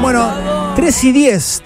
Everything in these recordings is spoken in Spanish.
Bueno, 3:10,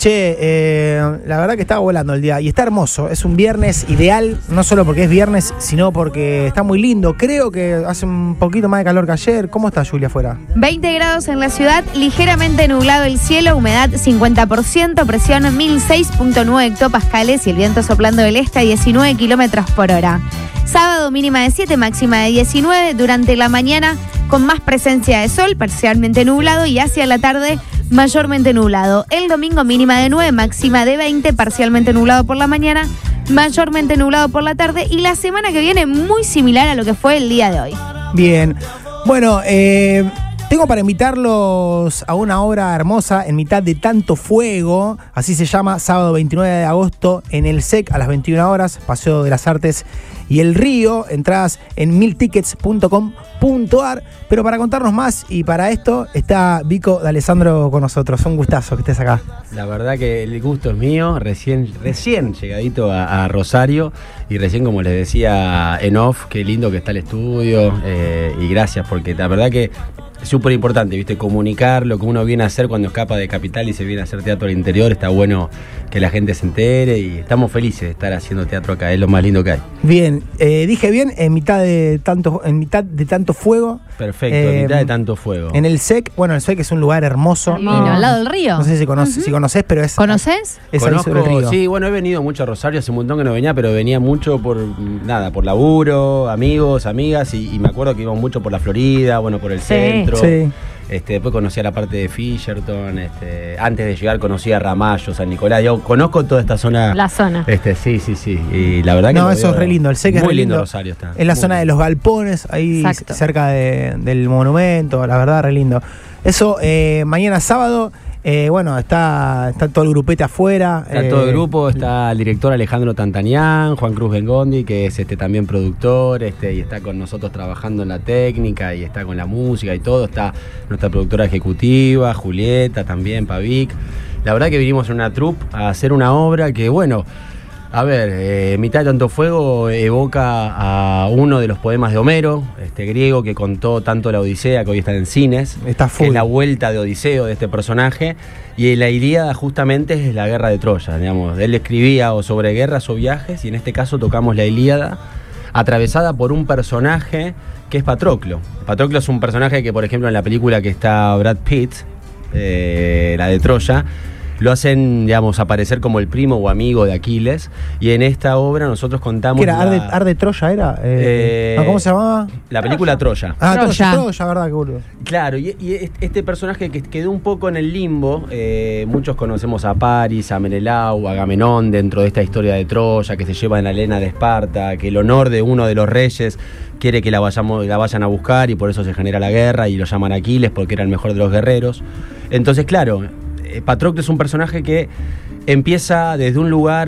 la verdad que estaba volando el día y está hermoso, es un viernes ideal, no solo porque es viernes, sino porque está muy lindo. Creo que hace un poquito más de calor que ayer. ¿Cómo está Julia afuera? 20 grados en la ciudad, ligeramente nublado el cielo, humedad 50%, presión 1006.9 hectopascales y el viento soplando del este a 19 kilómetros por hora. Sábado mínima de 7, máxima de 19, durante la mañana con más presencia de sol, parcialmente nublado, y hacia la tarde mayormente nublado. El domingo mínima de 9, máxima de 20, parcialmente nublado por la mañana, mayormente nublado por la tarde, y la semana que viene muy similar a lo que fue el día de hoy. Bien, bueno, tengo para invitarlos a una obra hermosa en mitad de tanto fuego, así se llama, sábado 29 de agosto en el SEC a las 21 horas, Paseo de las Artes y el Río, entradas en 1000tickets.com.ar, pero para contarnos más y para esto está Vico D'Alessandro con nosotros. Un gustazo que estés acá. La verdad que el gusto es mío, recién llegadito a Rosario, y recién, como les decía en off, qué lindo que está el estudio, y gracias, porque la verdad que es súper importante, ¿viste? Comunicar lo que uno viene a hacer cuando escapa de Capital y se viene a hacer teatro al interior. Está bueno que la gente se entere y estamos felices de estar haciendo teatro acá, es lo más lindo que hay. Bien, dije bien, en mitad de tanto fuego. Perfecto, en mitad de tanto fuego. En el SEC, bueno, el SEC es un lugar hermoso. Al lado del río. No sé si conoces, pero es... ¿Conoces? Es ahí sobre el río. Sí, bueno, he venido mucho a Rosario, hace un montón que no venía, pero venía mucho por laburo, amigos, amigas, y me acuerdo que íbamos mucho por la Florida, bueno, por el centro. Sí. Después conocí a la parte de Fisherton, antes de llegar conocí a Ramallo, San Nicolás. Yo conozco toda esta zona. La zona. Sí. Y la verdad que no, eso es re lindo. El SEC es muy re lindo. lindo. Rosario está. En la zona de los galpones, ahí cerca del monumento, la verdad, re lindo. Eso, mañana sábado. Bueno, está todo el grupete afuera. Está todo el grupo, está el director Alejandro Tantanián, Juan Cruz Bengondi, que es también productor, y está con nosotros trabajando en la técnica, y está con la música y todo. Está nuestra productora ejecutiva, Julieta, también, Pavic. La verdad que vinimos en una troupe a hacer una obra que, bueno, a ver, Mitad de tanto fuego evoca a uno de los poemas de Homero, griego, que contó tanto la Odisea, que hoy está en cines. Está full. Que es la vuelta de Odiseo de este personaje. Y la Ilíada justamente es la guerra de Troya, digamos. Él escribía o sobre guerras o viajes, y en este caso tocamos la Ilíada, atravesada por un personaje que es Patroclo. Patroclo es un personaje que, por ejemplo, en la película que está Brad Pitt, la de Troya, lo hacen, digamos, aparecer como el primo o amigo de Aquiles, y en esta obra nosotros contamos... ¿Qué era? ¿Arde Troya era? ¿Cómo se llamaba? La película Troya. Troya, verdad, qué boludo. Claro, y este personaje que quedó un poco en el limbo, muchos conocemos a Paris, a Menelau, a Agamenón dentro de esta historia de Troya, que se lleva en la Helena de Esparta, que el honor de uno de los reyes quiere que la vayan a buscar, y por eso se genera la guerra, y lo llaman Aquiles porque era el mejor de los guerreros. Entonces, claro, Patroclo es un personaje que empieza desde un lugar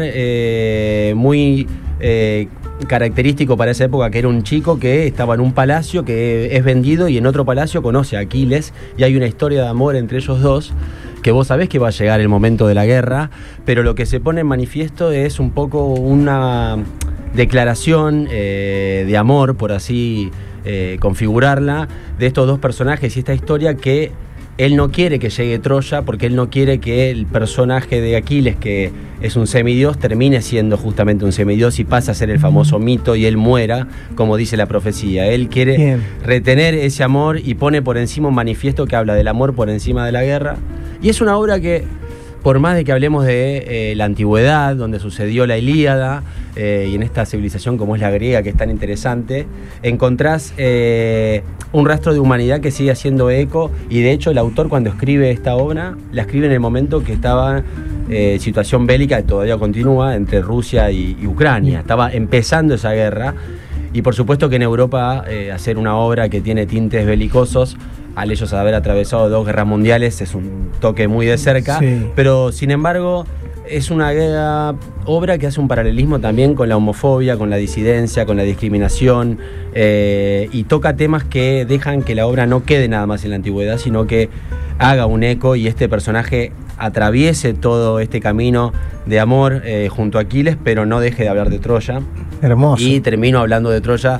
muy característico para esa época, que era un chico que estaba en un palacio, que es vendido, y en otro palacio conoce a Aquiles, y hay una historia de amor entre ellos dos, que vos sabés que va a llegar el momento de la guerra, pero lo que se pone en manifiesto es un poco una declaración de amor, por así configurarla, de estos dos personajes y esta historia que él no quiere que llegue Troya, porque él no quiere que el personaje de Aquiles, que es un semidios, termine siendo justamente un semidios y pase a ser el famoso mito y él muera, como dice la profecía. Él quiere retener ese amor y pone por encima un manifiesto que habla del amor por encima de la guerra. Y es una obra que, por más de que hablemos de la antigüedad, donde sucedió la Ilíada, y en esta civilización como es la griega, que es tan interesante, encontrás un rastro de humanidad que sigue haciendo eco, y de hecho el autor, cuando escribe esta obra, la escribe en el momento que estaba situación bélica, que todavía continúa, entre Rusia y Ucrania. Estaba empezando esa guerra, y por supuesto que en Europa hacer una obra que tiene tintes belicosos, al ellos haber atravesado 2 guerras mundiales, es un toque muy de cerca, pero sin embargo es una obra que hace un paralelismo también con la homofobia, con la disidencia, con la discriminación, y toca temas que dejan que la obra no quede nada más en la antigüedad, sino que haga un eco y este personaje atraviese todo este camino de amor junto a Aquiles, pero no deje de hablar de Troya. Hermoso. Y termino hablando de Troya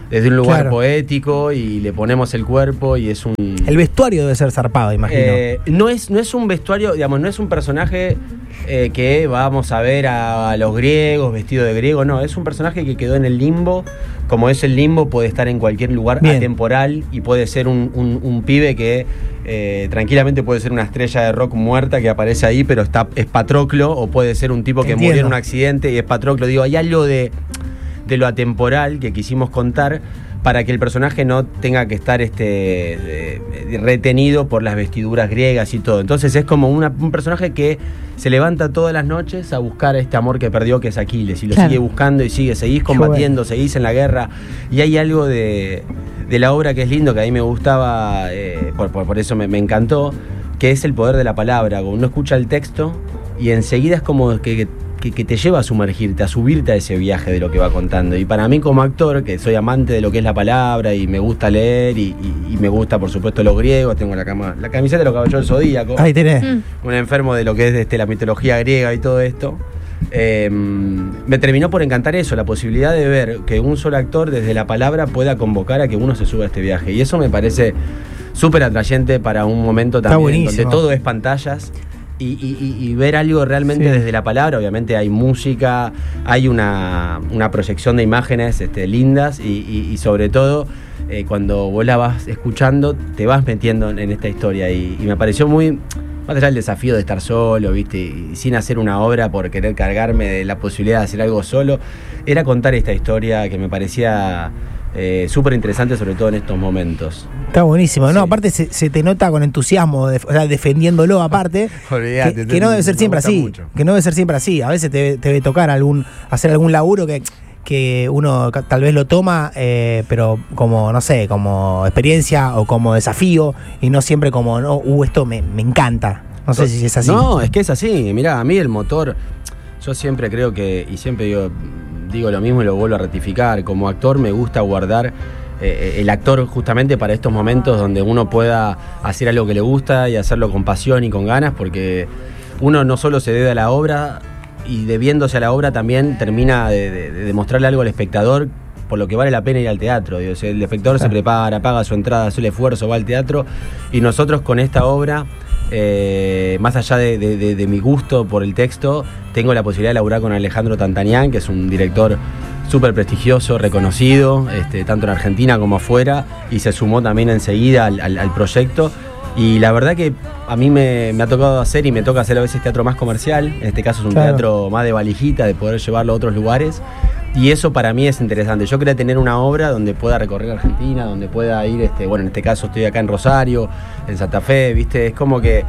desde un lugar Claro. poético y le ponemos el cuerpo y es un... El vestuario debe ser zarpado, imagino. No es un vestuario, digamos, no es un personaje que vamos a ver a los griegos vestido de griego, no, es un personaje que quedó en el limbo. Como es el limbo, puede estar en cualquier lugar Bien. atemporal y puede ser un pibe que tranquilamente puede ser una estrella de rock muerta que aparece ahí, pero es Patroclo, o puede ser un tipo que Entiendo. murió en un accidente y es Patroclo. Digo, hay algo de lo atemporal que quisimos contar para que el personaje no tenga que estar retenido por las vestiduras griegas y todo. Entonces es como un personaje que se levanta todas las noches a buscar este amor que perdió, que es Aquiles, y lo Claro. sigue buscando y seguís combatiendo, seguís en la guerra, y hay algo de la obra que es lindo, que a mí me gustaba, por eso me encantó, que es el poder de la palabra. Cuando uno escucha el texto y enseguida es como que te lleva a sumergirte, a subirte a ese viaje de lo que va contando. Y para mí como actor, que soy amante de lo que es la palabra y me gusta leer y me gusta por supuesto los griegos, tengo la camiseta de los caballeros del Zodíaco, Ahí tenés. un enfermo de lo que es la mitología griega y todo esto. Me terminó por encantar eso, la posibilidad de ver que un solo actor desde la palabra pueda convocar a que uno se suba a este viaje. Y eso me parece súper atrayente para un momento Está también buenísimo. donde todo es pantallas. Y ver algo realmente Sí. desde la palabra. Obviamente hay música, hay una proyección de imágenes lindas y sobre todo cuando vos la vas escuchando te vas metiendo en esta historia y me pareció muy, más allá del desafío de estar solo, ¿viste? Y sin hacer una obra por querer cargarme de la posibilidad de hacer algo solo, era contar esta historia que me parecía súper interesante, sobre todo en estos momentos. Está buenísimo. No, Sí. aparte se te nota con entusiasmo, o sea, defendiéndolo aparte. Olvídate, que no debe ser me siempre gusta así. mucho. Que no debe ser siempre así. A veces te debe tocar hacer algún laburo que uno tal vez lo toma, pero como, no sé, como experiencia o como desafío, y no siempre como, no, esto me encanta. No sé si es así. No, es que es así. Mirá, a mí el motor, yo siempre creo que, y siempre digo lo mismo y lo vuelvo a ratificar, como actor me gusta guardar el actor justamente para estos momentos donde uno pueda hacer algo que le gusta y hacerlo con pasión y con ganas, porque uno no solo se debe a la obra, y debiéndose a la obra también termina de demostrarle algo al espectador por lo que vale la pena ir al teatro. Digo, el espectador se prepara, paga su entrada, hace el esfuerzo, va al teatro, y nosotros con esta obra, más allá de mi gusto por el texto, tengo la posibilidad de laburar con Alejandro Tantanian, que es un director súper prestigioso, reconocido, tanto en Argentina como afuera, y se sumó también enseguida al proyecto. Y la verdad que a mí me ha tocado hacer y me toca hacer a veces teatro más comercial. En este caso es un teatro más de valijita, de poder llevarlo a otros lugares. Y eso para mí es interesante. Yo quería tener una obra donde pueda recorrer Argentina, donde pueda ir, bueno, en este caso estoy acá en Rosario, en Santa Fe, ¿viste? Es como que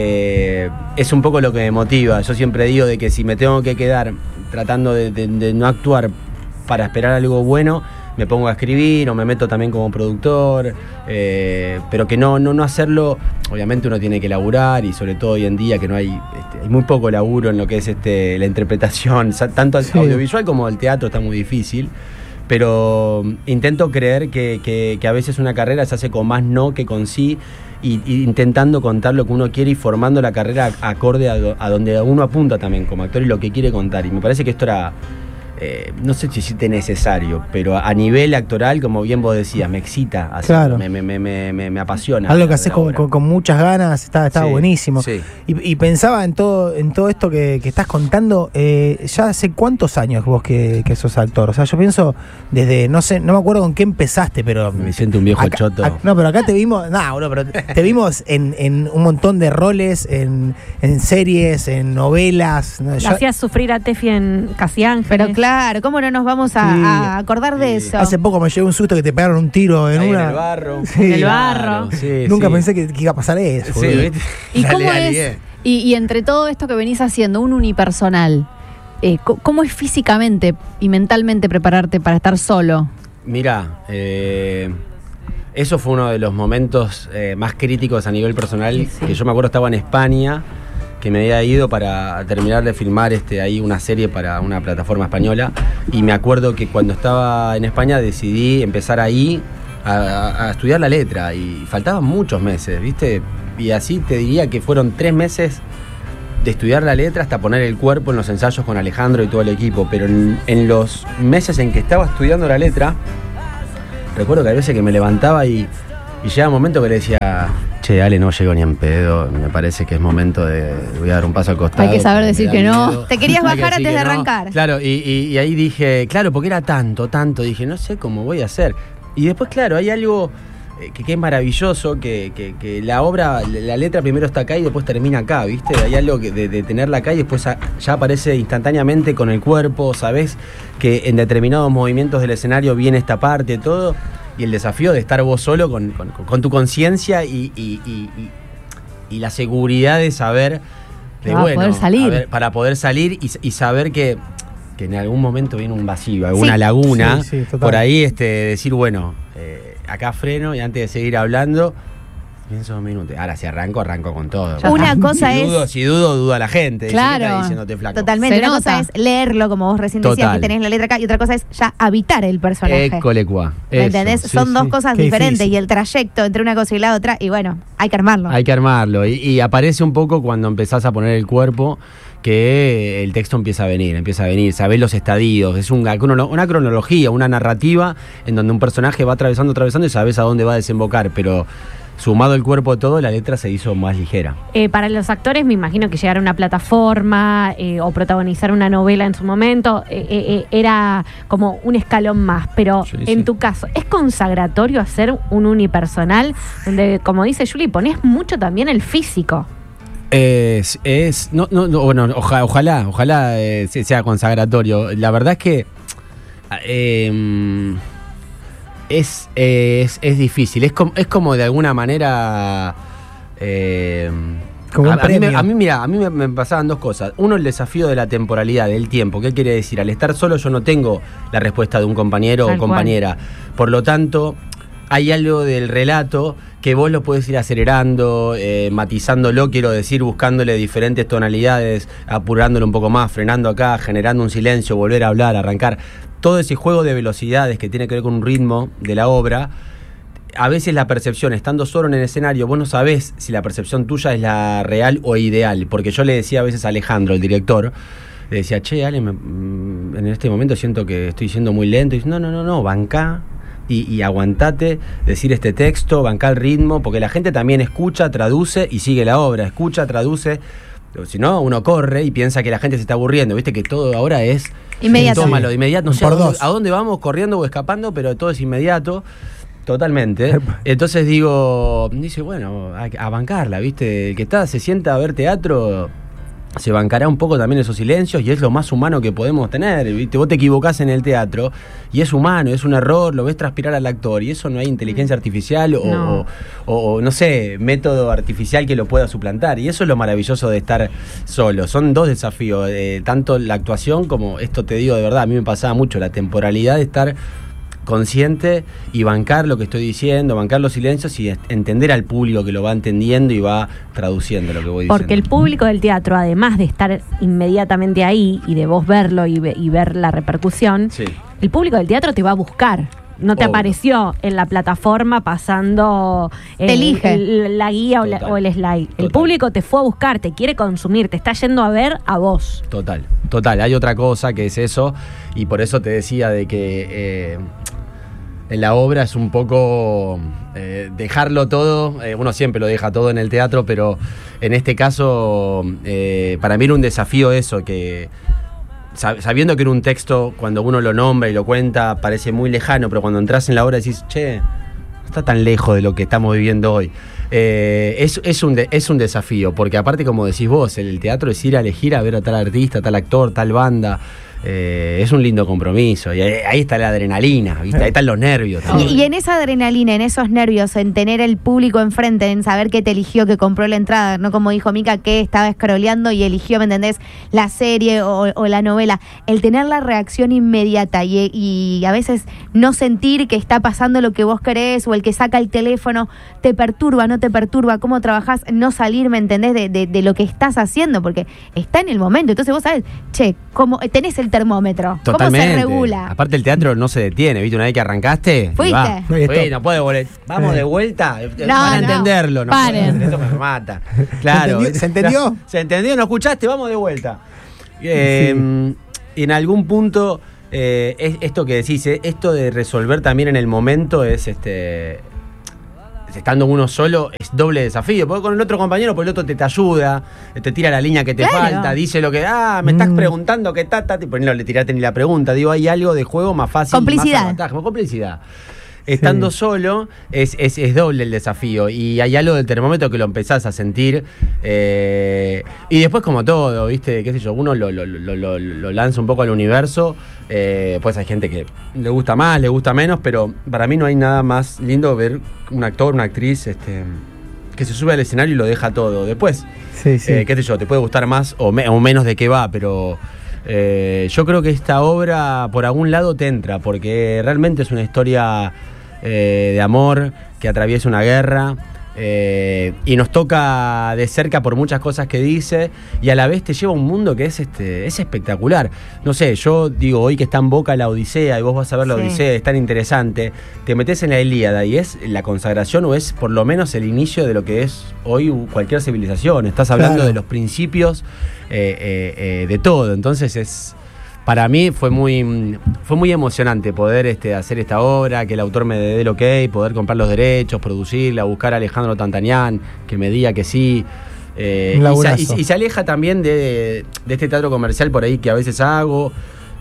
es un poco lo que me motiva. Yo siempre digo de que si me tengo que quedar tratando de no actuar para esperar algo bueno, me pongo a escribir o me meto también como productor, pero que no hacerlo. Obviamente uno tiene que laburar, y sobre todo hoy en día que no hay muy poco laburo en lo que es la interpretación, tanto Sí. audiovisual como el teatro está muy difícil, pero intento creer que a veces una carrera se hace con más no que con sí, y intentando contar lo que uno quiere y formando la carrera acorde a donde uno apunta también como actor y lo que quiere contar. Y me parece que esto era... no sé si es necesario, pero a nivel actoral, como bien vos decías, me excita hacerlo, Claro. me apasiona. Algo que haces la obra. con muchas ganas, está Sí, buenísimo. sí. Y pensaba en todo esto que estás contando. Ya hace cuántos años vos que sos actor. O sea, yo pienso desde, no me acuerdo con qué empezaste, pero Me siento un viejo choto. no, pero acá te vimos, pero te vimos en un montón de roles, en series, en novelas. ¿no? La hacías sufrir a Tefi en Casi Ángeles. Pero claro, ¿cómo no nos vamos a acordar de Sí. eso? Hace poco me llevé un susto que te pegaron un tiro en Ahí una. en el barro. Sí. En el barro. Sí, Nunca sí. pensé que iba a pasar eso. Sí, boludo. ¿viste? ¿Y La cómo legalidad. es? Y entre todo esto que venís haciendo, un unipersonal, ¿cómo es físicamente y mentalmente prepararte para estar solo? Mirá, eso fue uno de los momentos más críticos a nivel personal, que yo me acuerdo estaba en España, que me había ido para terminar de filmar ahí una serie para una plataforma española, y me acuerdo que cuando estaba en España decidí empezar ahí a estudiar la letra, y faltaban muchos meses, ¿viste? Y así te diría que fueron 3 meses de estudiar la letra hasta poner el cuerpo en los ensayos con Alejandro y todo el equipo, pero en los meses en que estaba estudiando la letra, recuerdo que a veces que me levantaba y llegaba un momento que le decía, che, Ale, no llego ni en pedo, me parece que es momento de, voy a dar un paso al costado. Hay que saber decir que no. Miedo. Te querías Hay que bajar decir antes de que no. arrancar. Claro, y ahí dije, claro, porque era tanto, dije, no sé cómo voy a hacer. Y después, claro, hay algo que es maravilloso, que la obra, la letra primero está acá y después termina acá, ¿viste? Hay algo de tenerla acá y después ya aparece instantáneamente con el cuerpo, ¿sabés? Que en determinados movimientos del escenario viene esta parte, todo, y el desafío de estar vos solo con tu conciencia y la seguridad de saber, Que va a poder salir. para poder salir y saber que en algún momento viene un vacío, alguna Sí. laguna, Sí, total. por ahí decir, bueno, acá freno y antes de seguir hablando, pienso 2 minutos. Ahora si arranco con todo. Una cosa es... Si dudo a la gente. Claro. ¿Qué está diciéndote, flaco? Totalmente. Se Una nota. cosa es leerlo, como vos recién decías, Total. que tenés la letra acá, y otra cosa es ya habitar el personaje. Écolecua. ¿Me entendés? sí, Son sí. dos cosas Qué diferentes difícil. y el trayecto entre una cosa y la otra, y bueno, hay que armarlo. Hay que armarlo. Y aparece un poco cuando empezás a poner el cuerpo que el texto empieza a venir. Sabés los estadios. Es una cronología, una narrativa en donde un personaje va atravesando y sabés a dónde va a desembocar. Pero sumado el cuerpo todo, la letra se hizo más ligera. Para los actores me imagino que llegar a una plataforma o protagonizar una novela en su momento era como un escalón más, pero Sí, en sí. tu caso, ¿es consagratorio hacer un unipersonal donde, como dice Juli, pones mucho también el físico? Bueno, ojalá sea consagratorio. La verdad es que es difícil. Es como de alguna manera. Como un premio. a mí me pasaban dos cosas. Uno, el desafío de la temporalidad, del tiempo. ¿Qué quiere decir? Al estar solo yo no tengo la respuesta de un compañero Tal o compañera. Por lo tanto, hay algo del relato que vos lo podés ir acelerando, matizándolo, quiero decir, buscándole diferentes tonalidades, apurándolo un poco más, frenando acá, generando un silencio, volver a hablar, arrancar. Todo ese juego de velocidades que tiene que ver con un ritmo de la obra. A veces la percepción, estando solo en el escenario, vos no sabés si la percepción tuya es la real o ideal. Porque yo le decía a veces a Alejandro, el director, le decía, che, Ale, en este momento siento que estoy siendo muy lento. Y dice, no, bancá y aguantate, decir este texto, bancá el ritmo, porque la gente también escucha, traduce y sigue la obra. Escucha, traduce. Si no, uno corre y piensa que la gente se está aburriendo. Viste que todo ahora es Inmediato. Tómalo de inmediato. No sé Por dos. a dónde vamos, corriendo o escapando, pero todo es inmediato. Totalmente. Entonces dice, bueno, a bancarla, ¿viste? El que se sienta a ver teatro, se bancará un poco también esos silencios y es lo más humano que podemos tener, ¿viste? Vos te equivocás en el teatro y es humano, es un error, lo ves transpirar al actor y eso no hay inteligencia artificial No. o no sé, método artificial que lo pueda suplantar. Y eso es lo maravilloso de estar solo. Son dos desafíos, tanto la actuación como, esto te digo de verdad, a mí me pasaba mucho, la temporalidad de estar consciente y bancar lo que estoy diciendo, bancar los silencios y entender al público que lo va entendiendo y va traduciendo lo que voy diciendo. Porque el público del teatro, además de estar inmediatamente ahí y de vos verlo y ver la repercusión, Sí. el público del teatro te va a buscar. No te Obvio. apareció en la plataforma pasando Te elige. la guía Total. o el slide. El Total. público te fue a buscar, te quiere consumir, te está yendo a ver a vos. Total. Hay otra cosa que es eso, y por eso te decía de que en la obra es un poco dejarlo todo. Uno siempre lo deja todo en el teatro, pero en este caso para mí era un desafío eso, que sabiendo que era un texto, cuando uno lo nombra y lo cuenta, parece muy lejano, pero cuando entras en la obra decís, che, no está tan lejos de lo que estamos viviendo hoy. Es un desafío, porque aparte, como decís vos, el teatro es ir a elegir a ver a tal artista, tal actor, tal banda. Es un lindo compromiso y ahí está la adrenalina, ¿viste? Ahí están los nervios también. Y en esa adrenalina, en esos nervios, en tener el público enfrente, en saber que te eligió, que compró la entrada, no como dijo Mica, que estaba scrolleando y eligió, ¿me entendés?, la serie o la novela, el tener la reacción inmediata y a veces no sentir que está pasando lo que vos querés, o el que saca el teléfono, ¿te perturba, no te perturba? ¿Cómo trabajás? No salir, ¿me entendés?, de lo que estás haciendo, porque está en el momento. Entonces vos sabés, che, ¿cómo tenés el termómetro? Totalmente. ¿Cómo se regula? Aparte el teatro no se detiene, ¿viste? Una vez que arrancaste, Fuiste. y va. Ahí está. Fui, no puede volver. Vamos de vuelta. Van a no. entenderlo. No Paren. puede, esto me mata. Claro. ¿Se entendió? ¿Se entendió? ¿No escuchaste? Vamos de vuelta. En algún punto es esto que decís, esto de resolver también en el momento es estando uno solo es doble desafío, porque con el otro compañero, pues el otro te ayuda, te tira la línea que te falta, dice lo que, me estás preguntando qué tipo, no le tiraste ni la pregunta, digo, hay algo de juego más fácil, complicidad. más complicidad. Estando solo es doble el desafío y hay algo del termómetro que lo empezás a sentir y después como todo, ¿viste? Qué sé yo, uno lo lanza un poco al universo, pues hay gente que le gusta más, le gusta menos, pero para mí no hay nada más lindo ver un actor, una actriz que se sube al escenario y lo deja todo. Después, qué sé yo, te puede gustar más o menos de qué va, pero... yo creo que esta obra por algún lado te entra, porque realmente es una historia de amor que atraviesa una guerra y nos toca de cerca por muchas cosas que dice y a la vez te lleva a un mundo que es espectacular. No sé, yo digo, hoy que está en boca la Odisea y vos vas a ver la Odisea, es tan interesante, te metes en la Ilíada y es la consagración o es por lo menos el inicio de lo que es hoy cualquier civilización. Estás hablando de los principios de todo, entonces para mí fue muy emocionante poder hacer esta obra, que el autor me dé el ok, poder comprar los derechos, producirla, buscar a Alejandro Tantanián, que me diga que sí. Y se aleja también de este teatro comercial por ahí que a veces hago.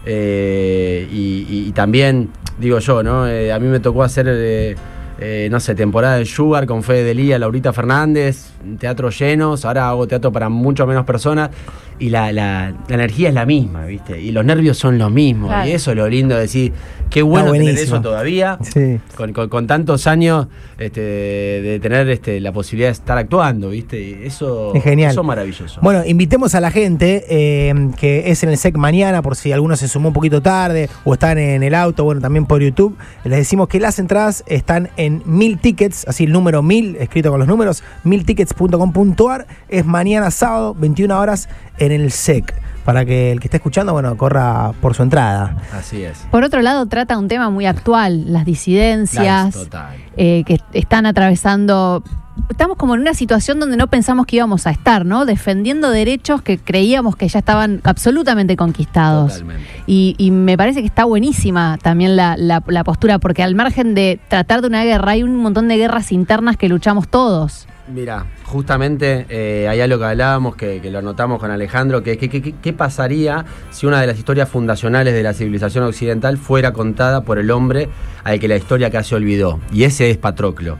Y también, digo yo, ¿no? A mí me tocó hacer... no sé, temporada de Sugar con Fede Delía, Laurita Fernández, teatros llenos, ahora hago teatro para mucho menos personas y la energía es la misma, ¿viste? Y los nervios son los mismos, y eso es lo lindo de decir, qué bueno tener eso todavía, con tantos años de tener la posibilidad de estar actuando, ¿viste? Eso es genial. Eso es maravilloso. Bueno, invitemos a la gente que es en el SEC mañana, por si alguno se sumó un poquito tarde o están en el auto, bueno, también por YouTube, les decimos que las entradas están en 1000 tickets, así el número 1000, escrito con los números, 1000tickets.com.ar, es mañana sábado, 21 horas, en el SEC, para que el que esté escuchando, bueno, corra por su entrada. Así es. Por otro lado, trata un tema muy actual, las disidencias, que están atravesando... Estamos como en una situación donde no pensamos que íbamos a estar, ¿no? Defendiendo derechos que creíamos que ya estaban absolutamente conquistados. Totalmente. Y me parece que está buenísima también la postura, porque al margen de tratar de una guerra, hay un montón de guerras internas que luchamos todos. Mira, justamente hay algo que hablábamos, que lo anotamos con Alejandro, que ¿qué pasaría si una de las historias fundacionales de la civilización occidental fuera contada por el hombre al que la historia casi olvidó? Y ese es Patroclo.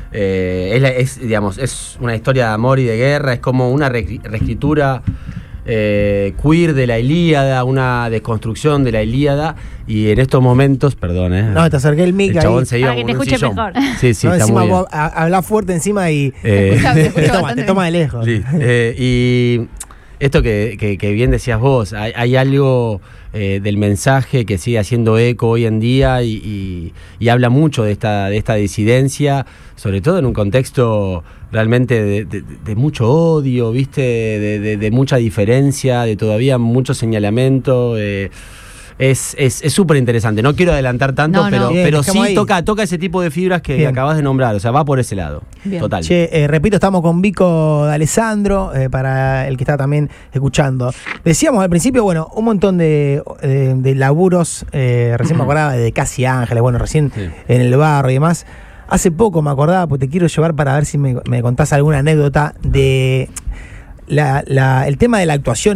Es una historia de amor y de guerra, es como una reescritura queer de la Ilíada, una desconstrucción de la Ilíada, y en estos momentos, perdón, no, te acerqué el mic el chabón ahí. se iba para que te escuche sillón. mejor. Sí, No, está encima muy bien. vos hablás fuerte encima y te toma de lejos. Sí, y esto que bien decías vos, hay algo del mensaje que sigue haciendo eco hoy en día y habla mucho de esta disidencia, sobre todo en un contexto realmente de mucho odio, ¿viste? De mucha diferencia, de todavía mucho señalamiento. Es súper interesante. No quiero adelantar tanto, pero sí toca ese tipo de fibras que acabas de nombrar. O sea, va por ese lado. Bien. Total. Che, repito, estamos con Vico de Alessandro, para el que está también escuchando. Decíamos al principio, bueno, un montón de laburos. Recién me acordaba de Casi Ángeles, bueno, recién en el barro y demás. Hace poco me acordaba, porque te quiero llevar para ver si me contás alguna anécdota de el tema de la actuación